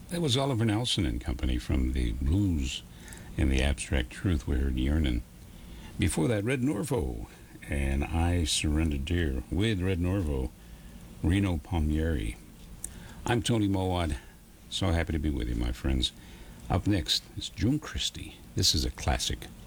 That was Oliver Nelson and Company from the Blues and the Abstract Truth. We heard Yearnin'. Before that, Red Norvo and I Surrender Dear with Red Norvo, Reno Palmieri. I'm Tony Mowat. So happy to be with you, my friends. Up next is June Christy. This is a classic.